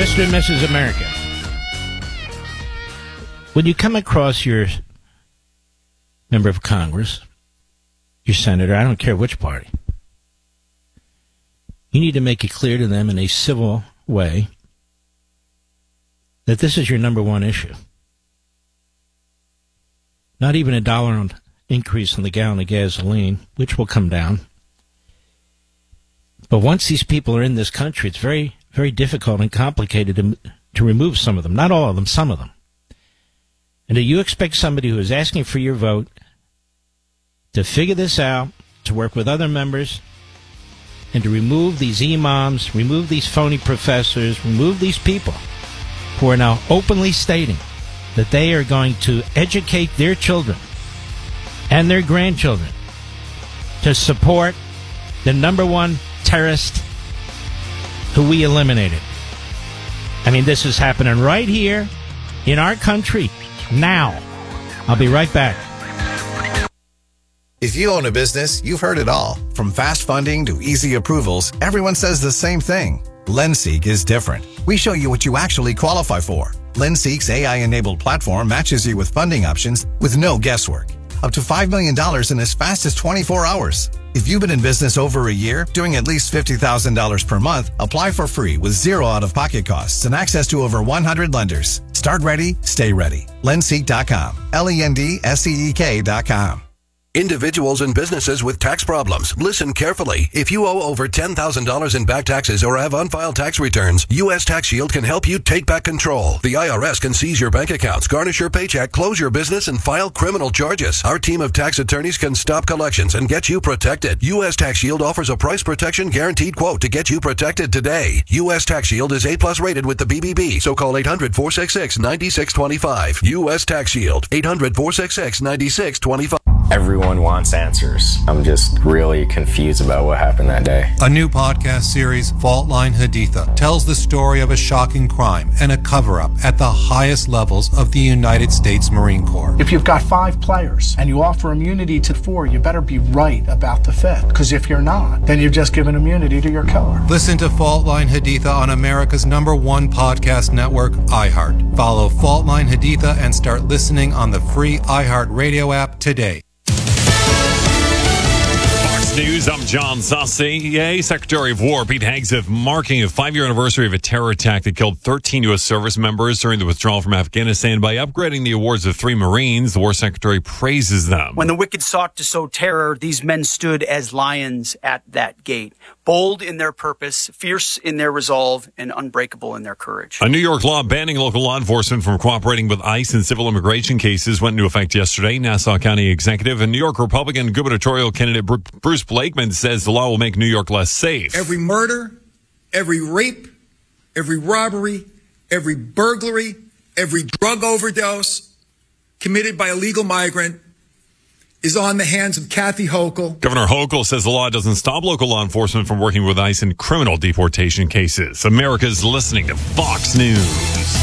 Mr. and Mrs. America. When you come across your member of Congress, your senator, I don't care which party, you need to make it clear to them in a civil way that this is your number one issue. Not even $1 increase in the gallon of gasoline, which will come down. But once these people are in this country, it's very, very difficult and complicated to remove some of them. Not all of them, some of them. And do you expect somebody who is asking for your vote to figure this out, to work with other members, and to remove these imams, remove these phony professors, remove these people who are now openly stating that they are going to educate their children and their grandchildren to support the number one terrorist who we eliminated? I mean, this is happening right here in our country now. I'll be right back. If you own a business, you've heard it all. From fast funding to easy approvals, everyone says the same thing. LendSeek is different. We show you what you actually qualify for. LendSeek's AI-enabled platform matches you with funding options with no guesswork. Up to $5 million in as fast as 24 hours. If you've been in business over a year, doing at least $50,000 per month, apply for free with zero out-of-pocket costs and access to over 100 lenders. Start ready, stay ready. LendSeek.com. LendSeek.com. Individuals and businesses with tax problems. Listen carefully. If you owe over $10,000 in back taxes or have unfiled tax returns, U.S. Tax Shield can help you take back control. The IRS can seize your bank accounts, garnish your paycheck, close your business, and file criminal charges. Our team of tax attorneys can stop collections and get you protected. U.S. Tax Shield offers a price protection guaranteed quote to get you protected today. U.S. Tax Shield is A+ rated with the BBB, so call 800-466-9625. U.S. Tax Shield, 800-466-9625. Everyone wants answers. I'm just really confused about what happened that day. A new podcast series, Fault Line Haditha, tells the story of a shocking crime and a cover-up at the highest levels of the United States Marine Corps. If you've got 5 players and you offer immunity to 4, you better be right about the 5th. Because if you're not, then you've just given immunity to your killer. Listen to Fault Line Haditha on America's #1 podcast network, iHeart. Follow Fault Line Haditha and start listening on the free iHeart Radio app today. News, I'm John Saucier. Secretary of War Pete Hegseth marking a 5-year anniversary of a terror attack that killed 13 U.S. service members during the withdrawal from Afghanistan by upgrading the awards of 3 Marines. The War Secretary praises them. When the wicked sought to sow terror, these men stood as lions at that gate, bold in their purpose, fierce in their resolve, and unbreakable in their courage. A New York law banning local law enforcement from cooperating with ICE in civil immigration cases went into effect yesterday. Nassau County Executive and New York Republican gubernatorial candidate Bruce Blakeman says the law will make New York less safe. Every murder, every rape, every robbery, every burglary, every drug overdose committed by a legal migrant is on the hands of Kathy Hochul. Governor Hochul says the law doesn't stop local law enforcement from working with ICE in criminal deportation cases. America's listening to Fox News.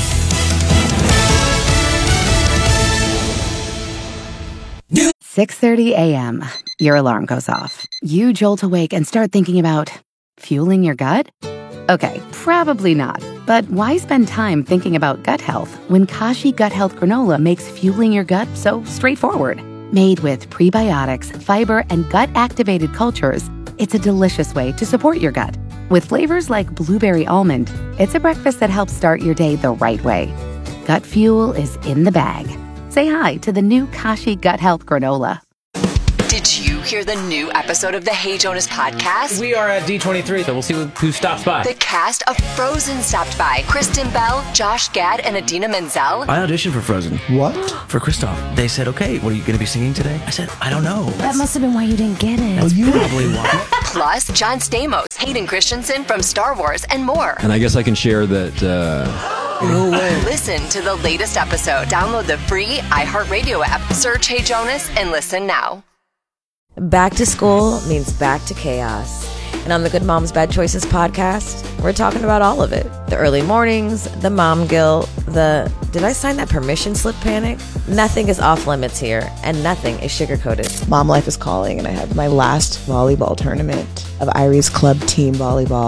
New 6:30 a.m. Your alarm goes off. You jolt awake and start thinking about fueling your gut? Okay, probably not. But why spend time thinking about gut health when Kashi Gut Health Granola makes fueling your gut so straightforward? Made with prebiotics, fiber, and gut-activated cultures, it's a delicious way to support your gut. With flavors like blueberry almond, it's a breakfast that helps start your day the right way. Gut fuel is in the bag. Say hi to the new Kashi Gut Health Granola. Did you hear the new episode of the Hey Jonas podcast? We are at D23, so we'll see who stops by. The cast of Frozen stopped by. Kristen Bell, Josh Gad, and Idina Menzel. I auditioned for Frozen. What? For Kristoff. They said, okay, what are you going to be singing today? I said, I don't know. That must have been why you didn't get it. That's probably why. Plus, John Stamos, Hayden Christensen from Star Wars, and more. And I guess I can share that... No way. Listen to the latest episode. Download the free iHeartRadio app. Search Hey Jonas and listen now. Back to school means back to chaos. And on the Good Moms Bad Choices podcast, we're talking about all of it. The early mornings, the mom guilt, the did I sign that permission slip panic? Nothing is off limits here, and nothing is sugar-coated. Mom life is calling, and I had my last volleyball tournament of Irie's club team volleyball.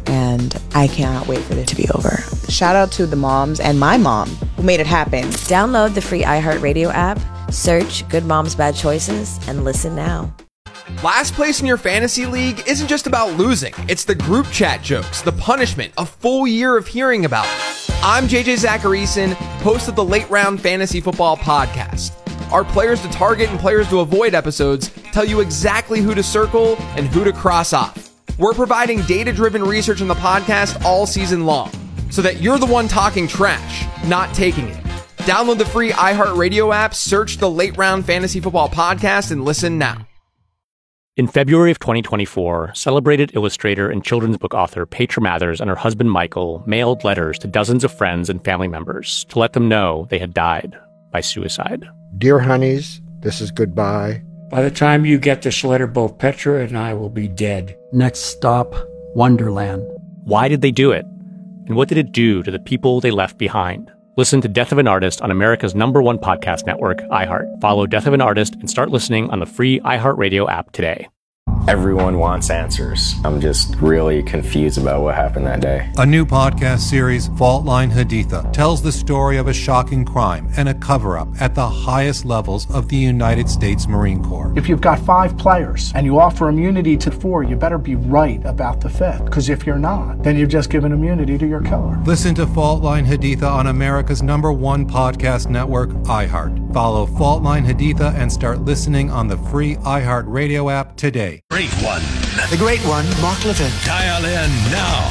and I cannot wait for it to be over. Shout out to the moms and my mom who made it happen. Download the free iHeartRadio app, search Good Moms Bad Choices, and listen now. Last place in your fantasy league isn't just about losing. It's the group chat jokes, the punishment, a full year of hearing about it. I'm JJ Zacharyson, host of the Late Round Fantasy Football Podcast. Our players to target and players to avoid episodes tell you exactly who to circle and who to cross off. We're providing data-driven research in the podcast all season long, so that you're the one talking trash, not taking it. Download the free iHeartRadio app, search the Late Round Fantasy Football Podcast, and listen now. In February of 2024, celebrated illustrator and children's book author Petra Mathers and her husband Michael mailed letters to dozens of friends and family members to let them know they had died by suicide. Dear honeys, this is goodbye. By the time you get this letter, both Petra and I will be dead. Next stop, Wonderland. Why did they do it? And what did it do to the people they left behind? Listen to Death of an Artist on America's #1 podcast network, iHeart. Follow Death of an Artist and start listening on the free iHeartRadio app today. Everyone wants answers. I'm just really confused about what happened that day. A new podcast series, Fault Line Haditha, tells the story of a shocking crime and a cover-up at the highest levels of the United States Marine Corps. If you've got 5 players and you offer immunity to 4, you better be right about the 5th. Because if you're not, then you've just given immunity to your killer. Listen to Fault Line Haditha on America's #1 podcast network, iHeart. Follow Fault Line Haditha and start listening on the free iHeart Radio app today. Great one. The great one, Mark Levin. Dial in now.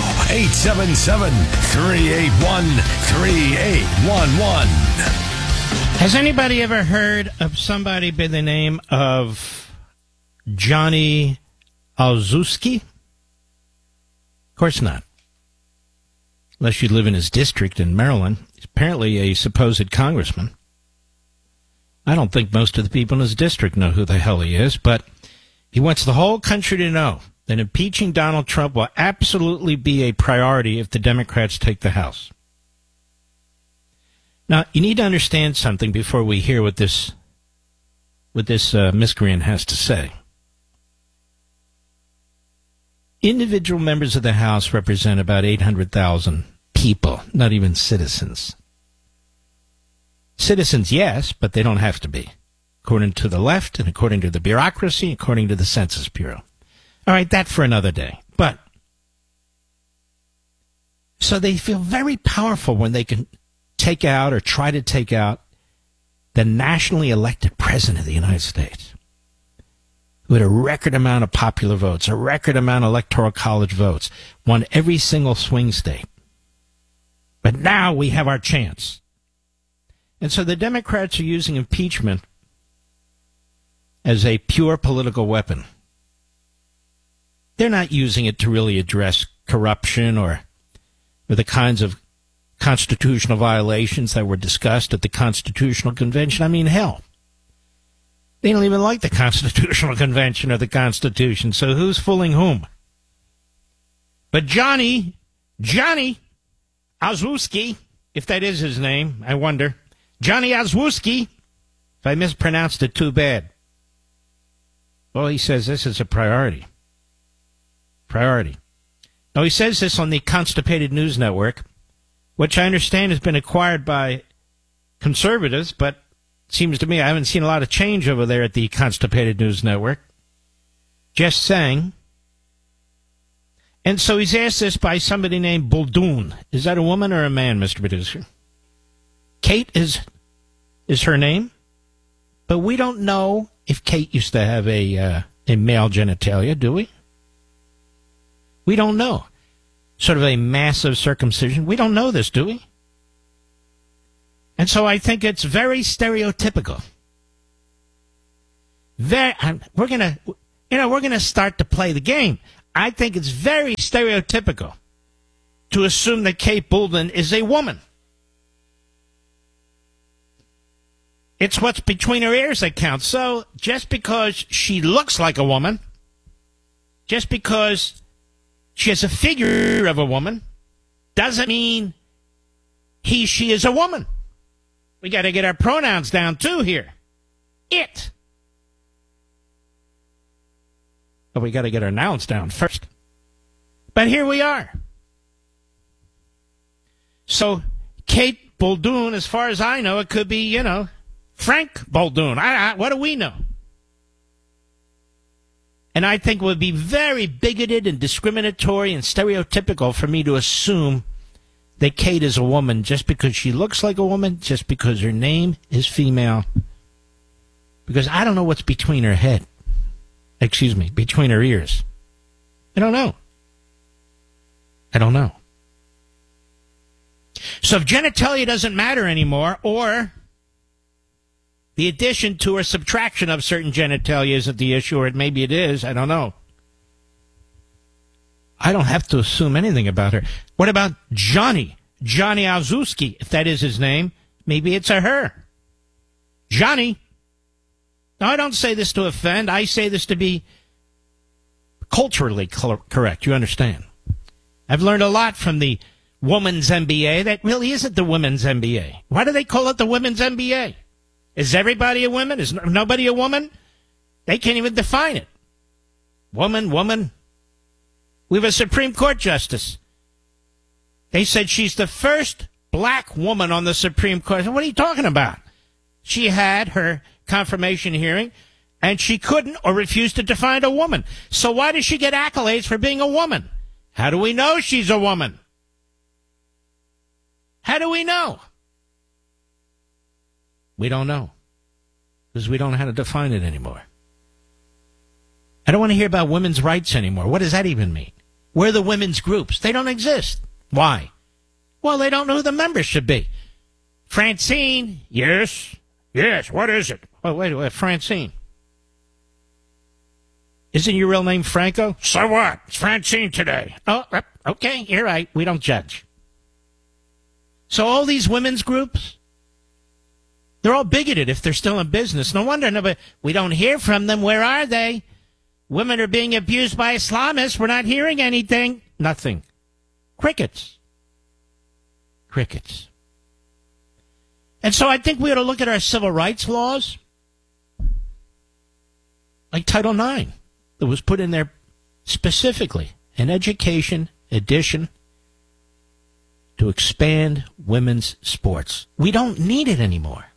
877-381-3811. Has anybody ever heard of somebody by the name of Johnny Olszewski? Of course not. Unless you live in his district in Maryland. He's apparently a supposed congressman. I don't think most of the people in his district know who the hell he is, but he wants the whole country to know that impeaching Donald Trump will absolutely be a priority if the Democrats take the House. Now, you need to understand something before we hear what this miscreant has to say. Individual members of the House represent about 800,000 people, not even citizens. Citizens, yes, but they don't have to be, according to the left and according to the bureaucracy, according to the Census Bureau. All right, that for another day. But, so they feel very powerful when they can take out or try to take out the nationally elected president of the United States, who had a record amount of popular votes, a record amount of electoral college votes, won every single swing state. But now we have our chance. And so the Democrats are using impeachment as a pure political weapon. They're not using it to really address corruption or the kinds of constitutional violations that were discussed at the Constitutional Convention. I mean, hell, they don't even like the Constitutional Convention or the Constitution, so who's fooling whom? But Johnny Olszewski, if that is his name, I wonder. Johnny Olszewski, if I mispronounced it, too bad. Well, he says this is a priority. Priority. Now, he says this on the Constipated News Network, which I understand has been acquired by conservatives, but it seems to me I haven't seen a lot of change over there at the Constipated News Network. Just saying. And so he's asked this by somebody named Buldoon. Is that a woman or a man, Mr. Producer? Kate is her name, but we don't know if Kate used to have a male genitalia, do we? We don't know. Sort of a massive circumcision. We don't know this, do we? And so I think it's very stereotypical. We're gonna start to play the game. I think it's very stereotypical to assume that Kate Bolden is a woman. It's what's between her ears that counts. So just because she looks like a woman, just because she has a figure of a woman, doesn't mean she is a woman. We got to get our pronouns down too here. It. But we got to get our nouns down first. But here we are. So Kate Bolduan, as far as I know, it could be, Frank Bolduan. What do we know? And I think it would be very bigoted and discriminatory and stereotypical for me to assume that Kate is a woman just because she looks like a woman, just because her name is female. Because I don't know what's between her between her ears. I don't know. So if genitalia doesn't matter anymore, or the addition to or subtraction of certain genitalia isn't the issue, or maybe it is, I don't know. I don't have to assume anything about her. What about Johnny Owsiewski, if that is his name? Maybe it's a her. Johnny. Now, I don't say this to offend. I say this to be culturally correct. You understand? I've learned a lot from the women's NBA that really isn't the women's NBA. Why do they call it the women's NBA? Is everybody a woman? Is nobody a woman? They can't even define it. Woman. We have a Supreme Court justice. They said she's the first black woman on the Supreme Court. What are you talking about? She had her confirmation hearing, and she couldn't or refused to define a woman. So why does she get accolades for being a woman? How do we know she's a woman? How do we know? We don't know, because we don't know how to define it anymore. I don't want to hear about women's rights anymore. What does that even mean? Where are the women's groups? They don't exist. Why? Well, they don't know who the members should be. Francine, yes, what is it? Oh, wait, Francine. Isn't your real name Franco? So what? It's Francine today. Oh, okay, you're right. We don't judge. So all these women's groups, they're all bigoted if they're still in business. No wonder we don't hear from them. Where are they? Women are being abused by Islamists. We're not hearing anything. Nothing. Crickets. And so I think we ought to look at our civil rights laws, like Title IX, that was put in there specifically, an education edition to expand women's sports. We don't need it anymore.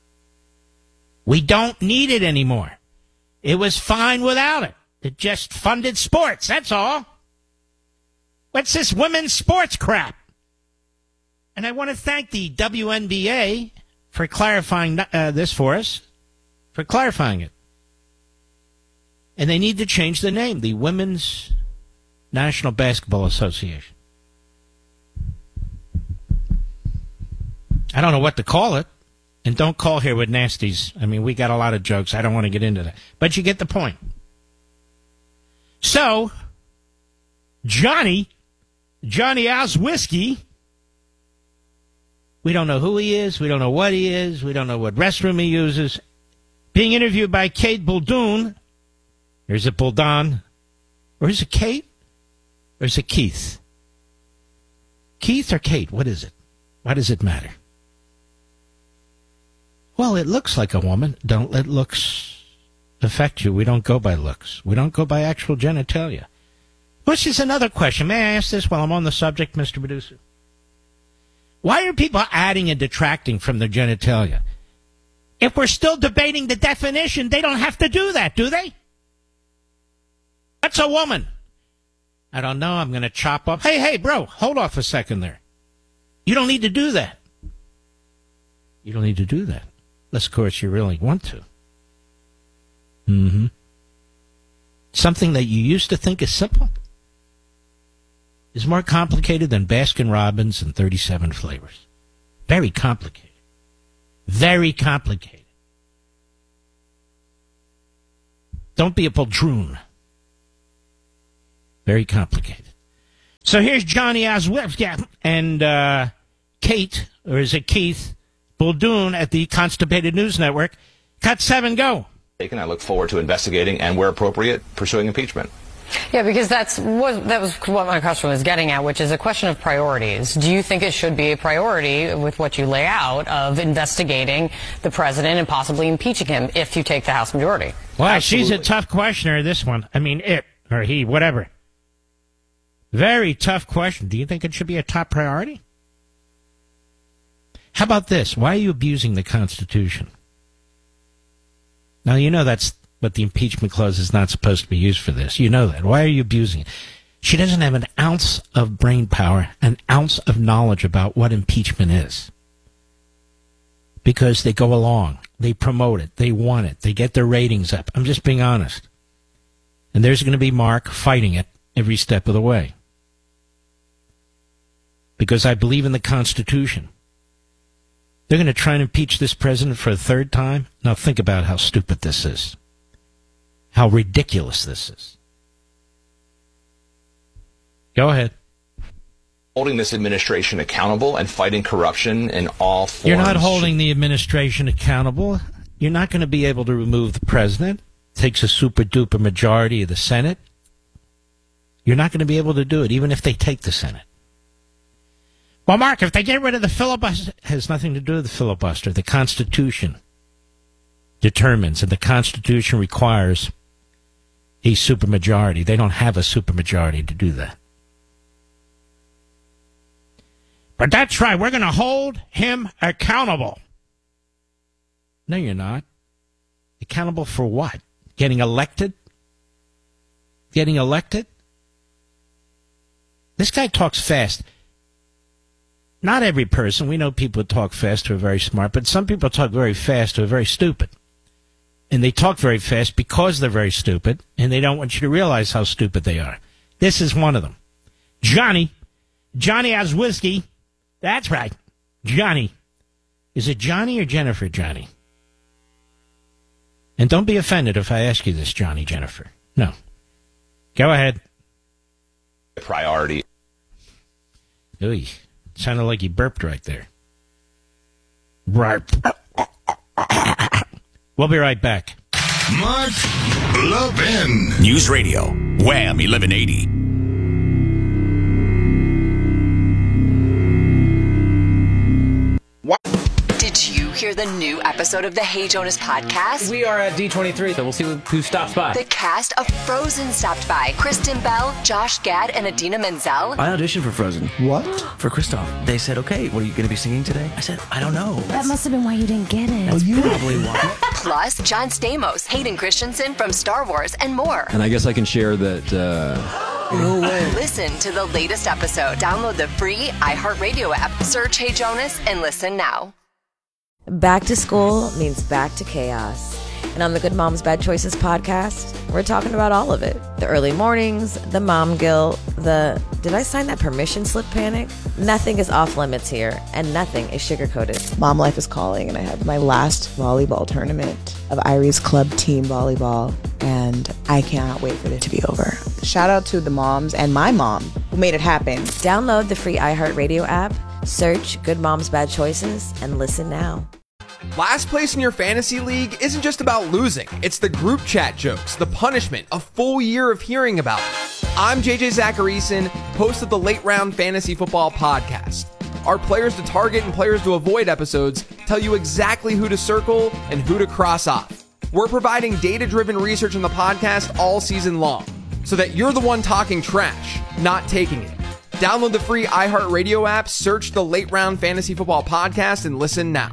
It was fine without it. It just funded sports, that's all. What's this women's sports crap? And I want to thank the WNBA for clarifying this for us, for clarifying it. And they need to change the name, the Women's National Basketball Association. I don't know what to call it. And don't call here with nasties. I mean, we got a lot of jokes. I don't want to get into that. But you get the point. So, Johnny Owsiewski, we don't know who he is. We don't know what he is. We don't know what restroom he uses. Being interviewed by Kate Bolduan. Or is it Boldan? Or is it Kate? Or is it Keith? Keith or Kate? What is it? Why does it matter? Well, it looks like a woman. Don't let looks affect you. We don't go by looks. We don't go by actual genitalia. Which is another question. May I ask this while I'm on the subject, Mr. Producer? Why are people adding and detracting from their genitalia? If we're still debating the definition, they don't have to do that, do they? That's a woman. I don't know. I'm going to chop up. Hey, bro, hold off a second there. You don't need to do that. You don't need to do that. Unless, of course, you really want to. Something that you used to think is simple is more complicated than Baskin-Robbins and 37 flavors. Very complicated. Very complicated. Don't be a poltroon. Very complicated. So here's Johnny Owsiewski and Kate, or is it Keith, Bolduan at the Constipated News Network. Cut 7, go. I look forward to investigating and, where appropriate, pursuing impeachment. Yeah, because that was what my question was getting at, which is a question of priorities. Do you think it should be a priority with what you lay out of investigating the president and possibly impeaching him if you take the House majority? Well, absolutely. She's a tough questioner, this one. I mean, it, or he, whatever. Very tough question. Do you think it should be a top priority? How about this? Why are you abusing the Constitution? Now, you know that's what the impeachment clause is not supposed to be used for this. You know that. Why are you abusing it? She doesn't have an ounce of brain power, an ounce of knowledge about what impeachment is. Because they go along, they promote it, they want it, they get their ratings up. I'm just being honest. And there's going to be Mark fighting it every step of the way. Because I believe in the Constitution. They're going to try and impeach this president for a third time? Now think about how stupid this is. How ridiculous this is. Go ahead. Holding this administration accountable and fighting corruption in all forms. You're not holding the administration accountable. You're not going to be able to remove the president. It takes a super-duper majority of the Senate. You're not going to be able to do it, even if they take the Senate. Well, Mark, if they get rid of the filibuster, it has nothing to do with the filibuster. The Constitution determines, and the Constitution requires a supermajority. They don't have a supermajority to do that. But that's right. We're going to hold him accountable. No, you're not. Accountable for what? Getting elected? Getting elected? This guy talks fast. Not every person. We know people who talk fast who are very smart, but some people talk very fast who are very stupid. And they talk very fast because they're very stupid, and they don't want you to realize how stupid they are. This is one of them. Johnny has whiskey. That's right. Johnny. Is it Johnny or Jennifer Johnny? And don't be offended if I ask you this, Johnny Jennifer. No. Go ahead. Priority. Ooh, sounded like you burped right there. Right. We'll be right back. Mark Levin. News Radio, Wham 1180. Did you hear the new episode of the Hey Jonas podcast? We are at D23, so we'll see who stops by. The cast of Frozen stopped by. Kristen Bell, Josh Gad, and Idina Menzel. I auditioned for Frozen. What? For Kristoff. They said, okay, what are you going to be singing today? I said, I don't know. That must have been why you didn't get it. That's probably why. Plus, John Stamos, Hayden Christensen from Star Wars, and more. And I guess I can share that... No way. Listen to the latest episode. Download the free iHeartRadio app. Search Hey Jonas and listen now. Back to school means back to chaos. And on the Good Moms Bad Choices podcast, we're talking about all of it. The early mornings, the mom guilt, the did I sign that permission slip panic? Nothing is off limits here, and nothing is sugarcoated. Mom life is calling, and I had my last volleyball tournament of Irie's club team volleyball, and I cannot wait for it to be over. Shout out to the moms and my mom who made it happen. Download the free iHeartRadio app, search Good Moms Bad Choices, and listen now. Last place in your fantasy league isn't just about losing. It's the group chat jokes, the punishment, a full year of hearing about it. I'm JJ Zacharyson, host of the Late Round Fantasy Football Podcast. Our players to target and players to avoid episodes tell you exactly who to circle and who to cross off. We're providing data-driven research on the podcast all season long, so that you're the one talking trash, not taking it. Download the free iHeartRadio app, search the Late Round Fantasy Football Podcast, and listen now.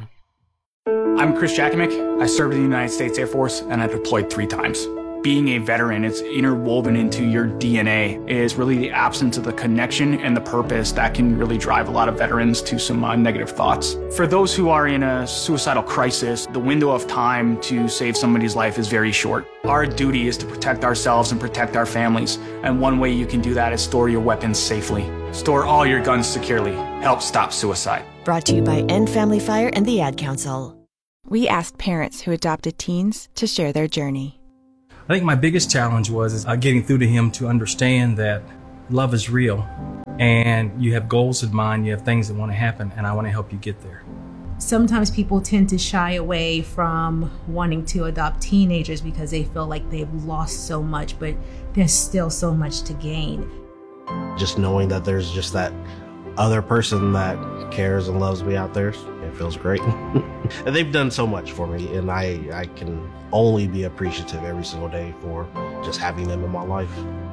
I'm Chris Jakimick. I served in the United States Air Force, and I deployed 3 times. Being a veteran, it's interwoven into your DNA. It is really the absence of the connection and the purpose that can really drive a lot of veterans to some negative thoughts. For those who are in a suicidal crisis, the window of time to save somebody's life is very short. Our duty is to protect ourselves and protect our families, and one way you can do that is store your weapons safely. Store all your guns securely. Help stop suicide. Brought to you by End Family Fire and the Ad Council. We asked parents who adopted teens to share their journey. I think my biggest challenge was getting through to him to understand that love is real and you have goals in mind, you have things that want to happen, and I want to help you get there. Sometimes people tend to shy away from wanting to adopt teenagers because they feel like they've lost so much, but there's still so much to gain. Just knowing that there's just that other person that cares and loves me out there, it feels great. And they've done so much for me, and I can only be appreciative every single day for just having them in my life.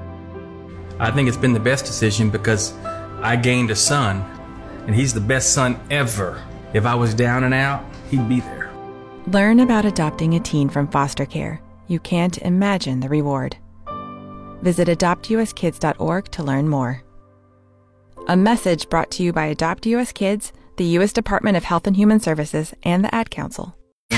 I think it's been the best decision because I gained a son, and he's the best son ever If I was down and out, he'd be there. Learn about adopting a teen from foster care. You can't imagine the reward. Visit adoptuskids.org to learn more. A message brought to you by Adopt US Kids, the U.S. Department of Health and Human Services, and the Ad Council.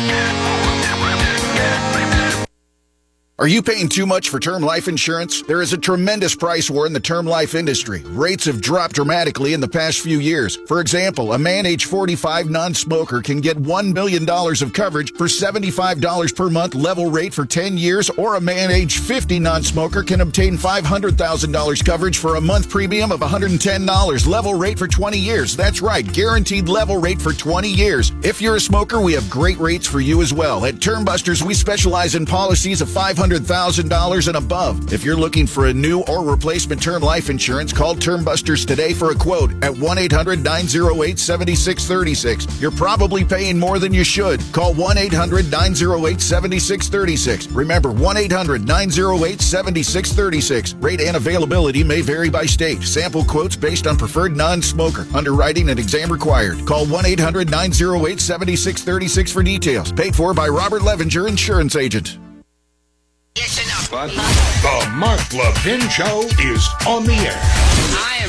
Are you paying too much for term life insurance? There is a tremendous price war in the term life industry. Rates have dropped dramatically in the past few years. For example, a man age 45 non-smoker can get $1 million of coverage for $75 per month level rate for 10 years, or a man age 50 non-smoker can obtain $500,000 coverage for a month premium of $110 level rate for 20 years. That's right, guaranteed level rate for 20 years. If you're a smoker, we have great rates for you as well. At Term Busters, we specialize in policies of $500,000 and above. If you're looking for a new or replacement term life insurance, call Term Busters today for a quote at 1-800-908-7636. You're probably paying more than you should. Call 1-800-908-7636. Remember, 1-800-908-7636. Rate and availability may vary by state. Sample quotes based on preferred non-smoker. Underwriting and exam required. Call 1-800-908-7636 for details. Paid for by Robert Levinger, insurance agent. The Mark Levin Show is on the air.